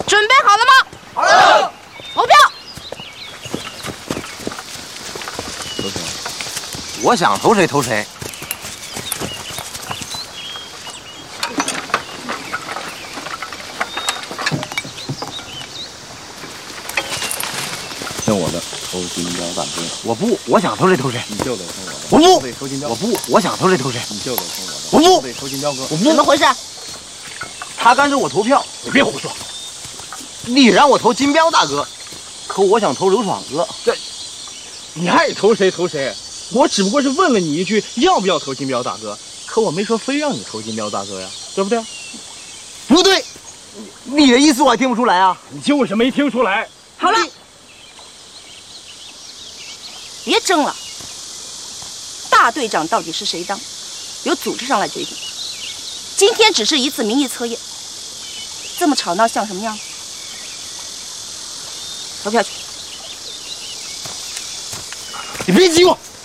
准备好了吗？ 好了。 投票。 投谁？我想投谁投谁。 听我的，投金标大哥。 我不，我想投谁投谁。 你就得听我的。 我不得投金标。 我不，我想投谁投谁。 你就得听我的。 我不得投金标哥。 我不。 怎么回事？ 他干涉我投票， 你别胡说。 你让我投金彪大哥，可我想投刘爽哥。 你爱投谁投谁，我只不过是问了你一句要不要投金彪大哥，可我没说非让你投金彪大哥呀，对不对？ 不对，你的意思我还听不出来啊。 你就是没听出来。 好了，别争了。大队长到底是谁当，由组织上来决定。今天只是一次民意测验，这么吵闹像什么样？投票去。 你别激我。